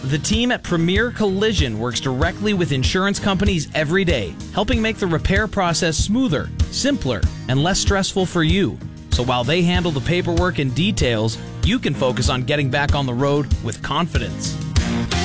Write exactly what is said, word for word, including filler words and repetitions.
The team at Premier Collision works directly with insurance companies every day, helping make the repair process smoother, simpler, and less stressful for you. So while they handle the paperwork and details, you can focus on getting back on the road with confidence.